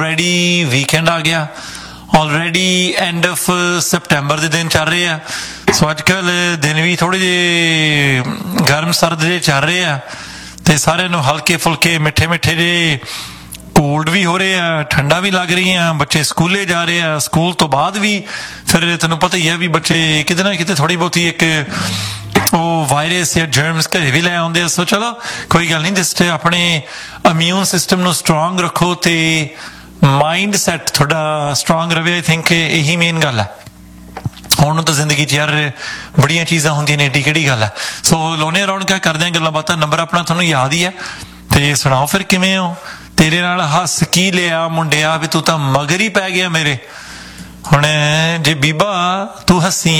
Already weekend आ गया, already end of सितंबर के दिन चल रहे हैं। सो अजकल दिन भी थोड़े जे गर्म सर्द जे चल रहे हैं तो सारे हल्के फुल्के मिठे मिठे जे कोल्ड भी हो रहे हैं, ठंडा भी लग रही हैं, बच्चे स्कूले जा रहे हैं, स्कूल तो बाद भी फिर तेन पता ही है भी बच्चे किते ना किते थोड़ी बहुती एक वायरस या जर्म्स घर भी लै आते। सो चलो कोई गल नहीं, जिस अपने इम्यून सिस्टम नूं स्ट्रोंग रखो तो माइंड सैट थोड़ा स्ट्रोंग रहे। आई थिंक यही मेन गल है। ਹੁਣ ਤਾਂ ਜ਼ਿੰਦਗੀ 'ਚ ਯਾਰ ਬੜੀਆਂ ਚੀਜ਼ਾਂ ਹੁੰਦੀਆਂ ਨੇ, ਏਡੀ ਕਿਹੜੀ ਗੱਲ ਹੈ। ਸੋ ਲੋਨੇ ਅਰਾਊਂਡ ਕਿਆ ਕਰਦੇ ਹਾਂ ਗੱਲਾਂ ਬਾਤਾਂ। ਨੰਬਰ ਆਪਣਾ ਤੁਹਾਨੂੰ ਯਾਦ ਹੀ ਹੈ ਤੇ ਸੁਣਾਓ ਫਿਰ ਕਿਵੇਂ ਹੋ। ਤੇਰੇ ਨਾਲ ਹੱਸ ਕੀ ਲਿਆ ਮੁੰਡਿਆ ਵੀ ਤੂੰ ਤਾਂ ਮਗਰ ਹੀ ਪੈ ਗਿਆ ਮੇਰੇ। ਹੁਣ ਜੇ ਬੀਬਾ ਤੂੰ ਹੱਸੀ